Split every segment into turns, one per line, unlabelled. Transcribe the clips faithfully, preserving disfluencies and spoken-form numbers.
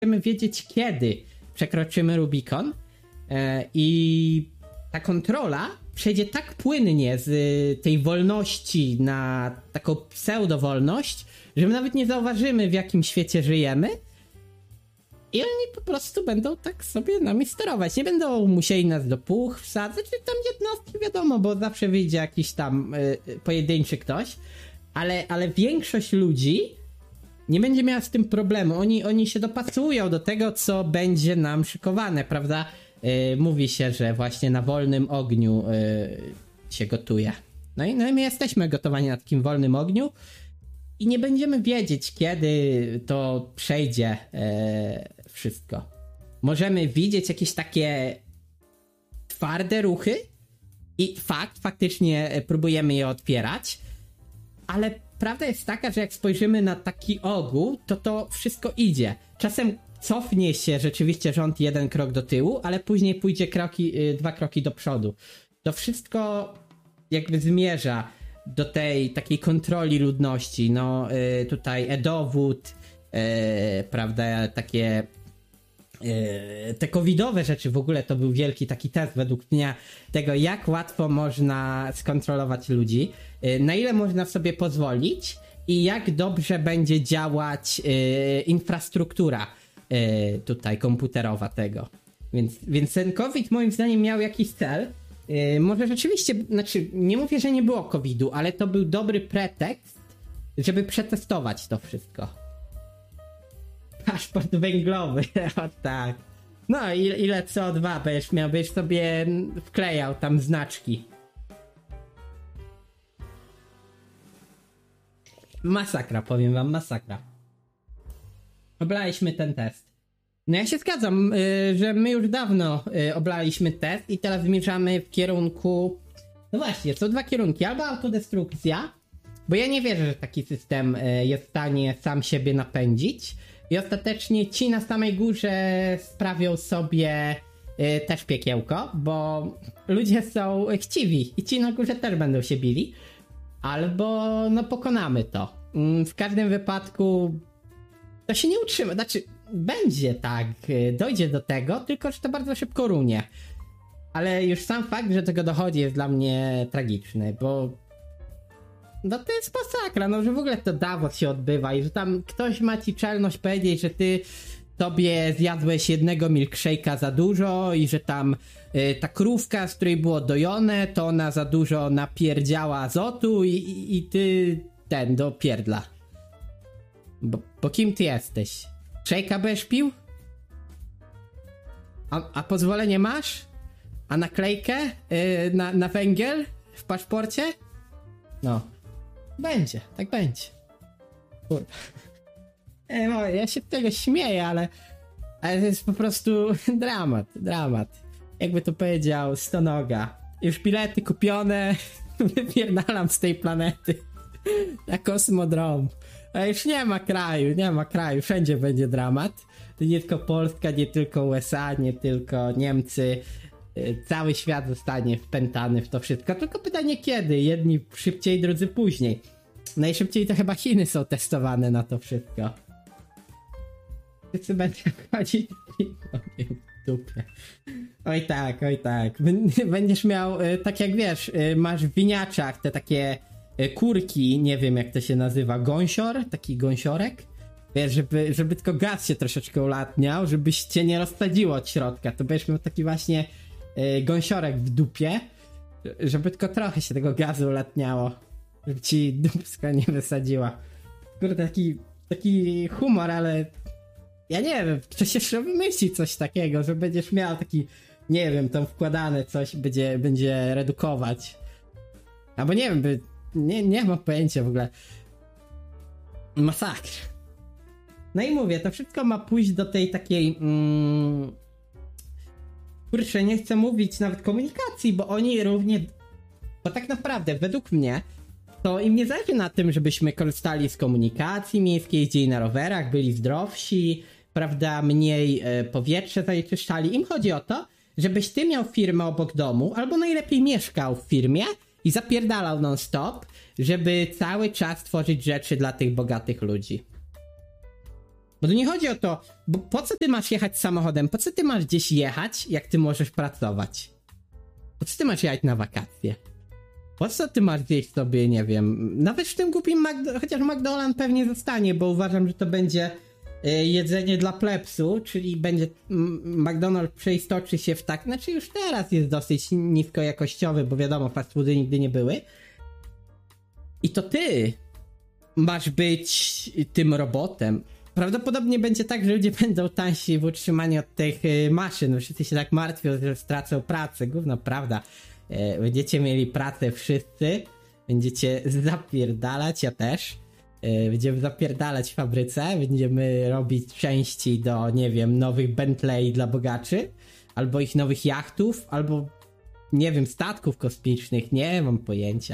będziemy wiedzieć, kiedy przekroczymy Rubikon e, i ta kontrola przejdzie tak płynnie z tej wolności na taką pseudowolność, że my nawet nie zauważymy, w jakim świecie żyjemy i oni po prostu będą tak sobie nami sterować. Nie będą musieli nas do puch wsadzać, czy tam jednostki, wiadomo, bo zawsze wyjdzie jakiś tam y, pojedynczy ktoś, ale, ale większość ludzi nie będzie miała z tym problemu. Oni, oni się dopasują do tego, co będzie nam szykowane, prawda? Yy, mówi się, że właśnie na wolnym ogniu yy, się gotuje. No i, no i my jesteśmy gotowani na takim wolnym ogniu i nie będziemy wiedzieć, kiedy to przejdzie yy, wszystko. Możemy widzieć jakieś takie twarde ruchy i fakt, faktycznie próbujemy je otwierać, ale prawda jest taka, że jak spojrzymy na taki ogół, to to wszystko idzie. Czasem cofnie się rzeczywiście rząd jeden krok do tyłu, ale później pójdzie kroki, yy, dwa kroki do przodu. To wszystko jakby zmierza do tej takiej kontroli ludności. No yy, tutaj e-dowód, yy, prawda, takie yy, te covidowe rzeczy w ogóle to był wielki taki test według mnie tego, jak łatwo można skontrolować ludzi, yy, na ile można sobie pozwolić i jak dobrze będzie działać yy, infrastruktura tutaj komputerowa tego. Więc, więc ten COVID moim zdaniem miał jakiś cel. Yy, może rzeczywiście, znaczy nie mówię, że nie było covidu, ale to był dobry pretekst, żeby przetestować to wszystko. Paszport węglowy, o tak. No ile, ile C O dwa będziesz miał, będziesz sobie wklejał tam znaczki. Masakra, powiem wam, masakra. Oblaliśmy ten test. No ja się zgadzam, yy, że my już dawno yy, oblaliśmy test i teraz zmierzamy w kierunku... No właśnie, są dwa kierunki. Albo autodestrukcja, bo ja nie wierzę, że taki system yy, jest w stanie sam siebie napędzić i ostatecznie ci na samej górze sprawią sobie yy, też piekiełko, bo ludzie są chciwi i ci na górze też będą się bili. Albo no pokonamy to. Yy, w każdym wypadku to się nie utrzyma, znaczy będzie tak, dojdzie do tego, tylko że to bardzo szybko runie. Ale już sam fakt, że tego dochodzi, jest dla mnie tragiczny, bo no to jest masakra, no że w ogóle to Davos się odbywa i że tam ktoś ma ci czelność powiedzieć, że ty tobie zjadłeś jednego milkshake'a za dużo i że tam y, ta krówka, z której było dojone, to ona za dużo napierdziała azotu i, i, i ty ten do pierdla. Bo, bo kim ty jesteś? Shake'a będziesz pił? A, a pozwolenie masz? A naklejkę yy, na, na węgiel w paszporcie? No. Będzie, tak będzie. Kurwa. E, no, ja się tego śmieję, ale, ale to jest po prostu dramat, dramat. Jakby to powiedział Stonoga. Już bilety kupione, wypierdalam z tej planety. Na kosmodrom. A już nie ma kraju, nie ma kraju, wszędzie będzie dramat. To nie tylko Polska, nie tylko U S A, nie tylko Niemcy. Cały świat zostanie wpętany w to wszystko. Tylko pytanie kiedy? Jedni szybciej, drudzy później. Najszybciej to chyba Chiny są testowane na to wszystko. Wszyscy będą chodzić w dupie. Oj tak, oj tak. Będziesz miał, tak jak wiesz, masz w winiaczach te takie kurki, nie wiem jak to się nazywa, gąsior, taki gąsiorek. Wiesz, żeby, żeby tylko gaz się troszeczkę ulatniał, żebyś cię nie rozsadziło od środka, to będziesz miał taki właśnie y, gąsiorek w dupie, żeby tylko trochę się tego gazu ulatniało, żeby ci dupska nie wysadziła. Kurde, taki, taki humor, ale ja nie wiem, przecież trzeba wymyślić coś takiego, że będziesz miał taki, nie wiem, tam wkładane coś będzie, będzie redukować. Albo nie wiem, by, nie, nie mam pojęcia w ogóle. Masakra. No i mówię, to wszystko ma pójść do tej takiej mm, kurczę, nie chcę mówić nawet komunikacji, bo oni równie, bo tak naprawdę według mnie to im nie zależy na tym, żebyśmy korzystali z komunikacji miejskiej, jeździli na rowerach, byli zdrowsi, prawda, mniej e, powietrze zanieczyszczali. Im chodzi o to, żebyś ty miał firmę obok domu, albo najlepiej mieszkał w firmie i zapierdalał non stop, żeby cały czas tworzyć rzeczy dla tych bogatych ludzi. Bo tu nie chodzi o to, bo po co ty masz jechać samochodem? Po co ty masz gdzieś jechać, jak ty możesz pracować? Po co ty masz jechać na wakacje? Po co ty masz gdzieś sobie, nie wiem, nawet w tym głupim McDo- chociaż McDonald's pewnie zostanie, bo uważam, że to będzie y, jedzenie dla plebsu, czyli będzie m, McDonald's przeistoczy się w tak, znaczy już teraz jest dosyć niskojakościowy, bo wiadomo, fast foody nigdy nie były. I to ty masz być tym robotem. Prawdopodobnie będzie tak, że ludzie będą tańsi w utrzymaniu od tych y, maszyn. Wszyscy się tak martwią, że stracą pracę. Gówno, prawda. E, będziecie mieli pracę wszyscy. Będziecie zapierdalać, ja też. E, będziemy zapierdalać w fabryce. Będziemy robić części do, nie wiem, nowych Bentley dla bogaczy. Albo ich nowych jachtów. Albo, nie wiem, statków kosmicznych. Nie mam pojęcia.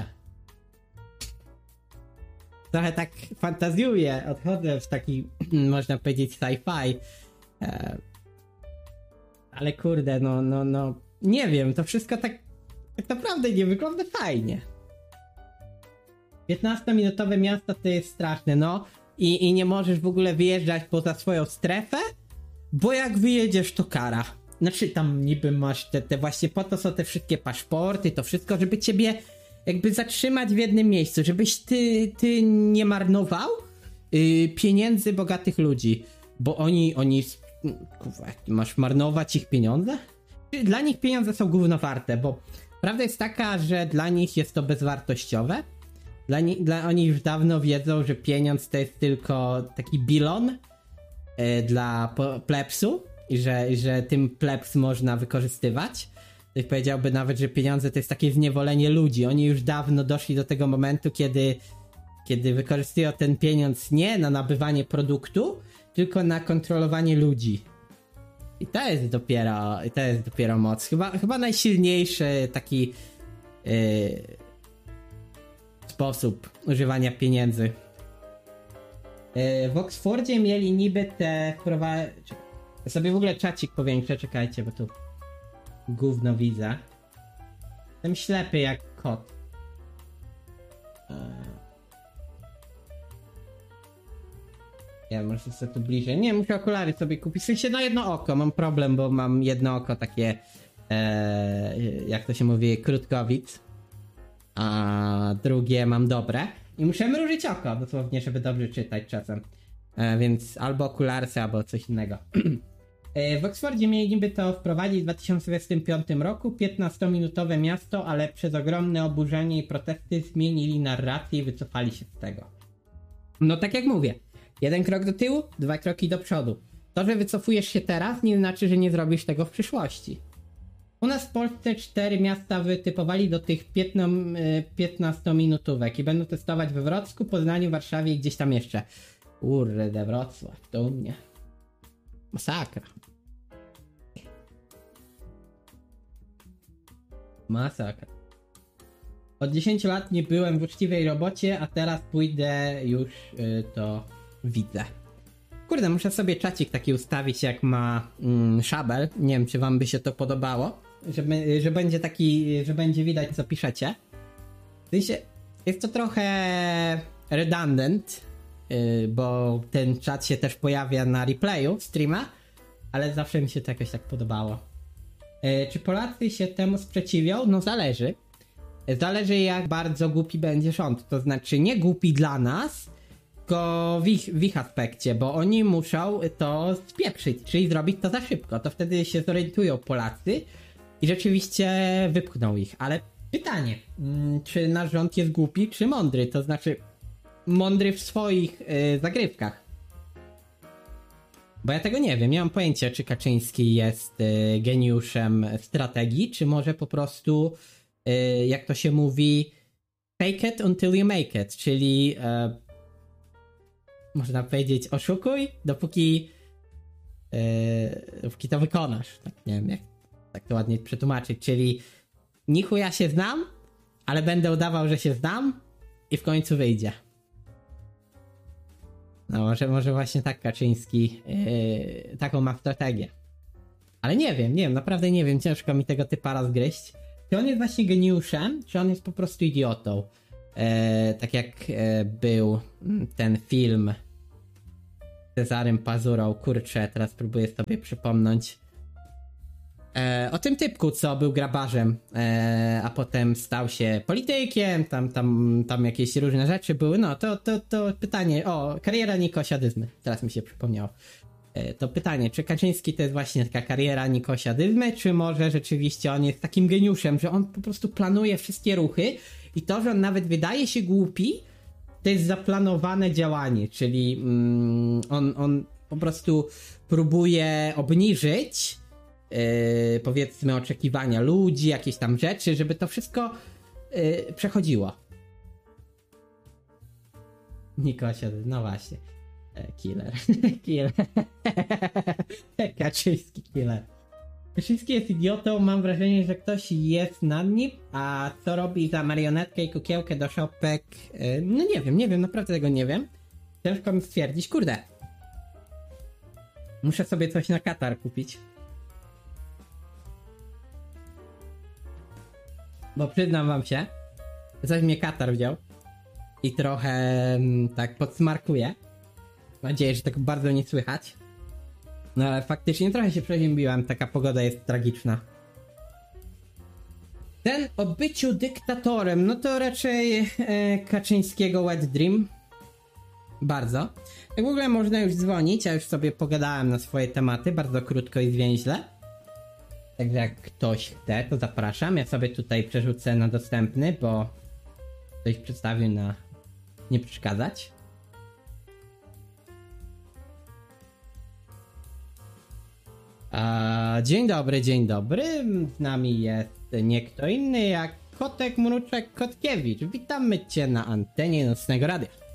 Trochę tak fantazjuję, odchodzę w taki, można powiedzieć, sci-fi. E, ale kurde, no, no, no, nie wiem, to wszystko tak, tak naprawdę nie wygląda fajnie. piętnastominutowe miasto to jest straszne, no. I, I nie możesz w ogóle wyjeżdżać poza swoją strefę, bo jak wyjedziesz, to kara. Znaczy tam niby masz te, te właśnie po to są te wszystkie paszporty, to wszystko, żeby ciebie jakby zatrzymać w jednym miejscu, żebyś ty, ty nie marnował yy, pieniędzy bogatych ludzi, bo oni, oni, kurwa, masz marnować ich pieniądze? Dla nich pieniądze są gówno warte, bo prawda jest taka, że dla nich jest to bezwartościowe. Dla, ni- dla oni już dawno wiedzą, że pieniądz to jest tylko taki bilon yy, dla po- plebsu i że, że tym plebs można wykorzystywać. Ktoś powiedziałby nawet, że pieniądze to jest takie zniewolenie ludzi. Oni już dawno doszli do tego momentu, kiedy, kiedy wykorzystują ten pieniądz nie na nabywanie produktu, tylko na kontrolowanie ludzi. I to jest dopiero, i to jest dopiero moc. Chyba, chyba najsilniejszy taki yy, sposób używania pieniędzy. Yy, w Oxfordzie mieli niby te wprowadzenie. Ja sobie w ogóle czacik powiększę, czekajcie, bo tu gówno widzę. Jestem ślepy jak kot. Eee. Ja może sobie tu bliżej. Nie, muszę okulary sobie kupić. W sensie na jedno oko. Mam problem, bo mam jedno oko takie eee, jak to się mówi, krótkowid. A drugie mam dobre. I muszę mrużyć oko dosłownie, żeby dobrze czytać czasem. Eee, więc albo okularsy, albo coś innego. W Oxfordzie mieli niby to wprowadzić w dwa tysiące dwudziestym piątym roku, piętnastominutowe miasto, ale przez ogromne oburzenie i protesty zmienili narrację i wycofali się z tego. No tak jak mówię, jeden krok do tyłu, dwa kroki do przodu. To, że wycofujesz się teraz, nie znaczy, że nie zrobisz tego w przyszłości. U nas w Polsce cztery miasta wytypowali do tych piętnastominutówek i będą testować we Wrocku, Poznaniu, Warszawie i gdzieś tam jeszcze. Kurde, Wrocław, to u mnie. Masakra. Masakra. Od dziesięciu lat nie byłem w uczciwej robocie, a teraz pójdę już yy, to widzę. Kurde, muszę sobie czacik taki ustawić jak ma mm, Szabel. Nie wiem, czy wam by się to podobało. Że, że będzie taki, że będzie widać co piszecie. W sensie, jest to trochę redundant, yy, bo ten czat się też pojawia na replayu streama, ale zawsze mi się to jakoś tak podobało. Yy, czy Polacy się temu sprzeciwią? No zależy. Zależy jak bardzo głupi będzie rząd. To znaczy nie głupi dla nas, tylko w ich, w ich aspekcie, bo oni muszą to spieprzyć, czyli zrobić to za szybko. To wtedy się zorientują Polacy i rzeczywiście wypchną ich. Ale pytanie, czy nasz rząd jest głupi, czy mądry? To znaczy mądry w swoich yy, zagrywkach. Bo ja tego nie wiem, nie mam pojęcia, czy Kaczyński jest yy, geniuszem strategii, czy może po prostu, yy, jak to się mówi, fake it until you make it, czyli yy, można powiedzieć oszukuj, dopóki yy, dopóki to wykonasz. Tak, nie wiem, jak tak to ładnie przetłumaczyć, czyli nichu ja się znam, ale będę udawał, że się znam i w końcu wyjdzie. No może, może właśnie tak Kaczyński yy, taką ma strategię. Ale nie wiem, nie wiem, naprawdę nie wiem, ciężko mi tego typa rozgryźć. Czy on jest właśnie geniuszem, czy on jest po prostu idiotą? Yy, tak jak yy, był ten film Cezarym Pazurą, kurczę, teraz próbuję sobie przypomnieć. E, o tym typku, co był grabarzem, e, a potem stał się politykiem, tam, tam, tam jakieś różne rzeczy były. No, to, to, to pytanie, o, kariera Nikosia Dyzmy, teraz mi się przypomniało. E, to pytanie, czy Kaczyński to jest właśnie taka kariera Nikosia Dyzmy, czy może rzeczywiście on jest takim geniuszem, że on po prostu planuje wszystkie ruchy i to, że on nawet wydaje się głupi, to jest zaplanowane działanie, czyli mm, on, on po prostu próbuje obniżyć Yy, powiedzmy oczekiwania ludzi, jakieś tam rzeczy, żeby to wszystko yy, przechodziło. Nikosia, no właśnie. E, killer. Killer. Kaczyński killer. Kaczyński jest idiotą, mam wrażenie, że ktoś jest nad nim, a co robi za marionetkę i kukiełkę do szopek? Yy, no nie wiem, nie wiem, naprawdę tego nie wiem. Ciężko mi stwierdzić, kurde. Muszę sobie coś na Katar kupić. Bo przyznam wam się, coś mnie Katar wziął i trochę m, tak podsmarkuje. Mam nadzieję, że tak bardzo nie słychać. No ale faktycznie trochę się przeziębiłem, taka pogoda jest tragiczna. Ten o byciu dyktatorem, no to raczej e, Kaczyńskiego wet dream. Bardzo. Jak w ogóle można już dzwonić, ja już sobie pogadałem na swoje tematy, bardzo krótko i zwięźle. Także jak ktoś chce, to zapraszam. Ja sobie tutaj przerzucę na dostępny, bo ktoś przedstawił na nie przeszkadzać. A, dzień dobry, dzień dobry. Z nami jest nie kto inny jak Kotek Mruczek Kotkiewicz. Witamy cię na antenie Nocnego Radia.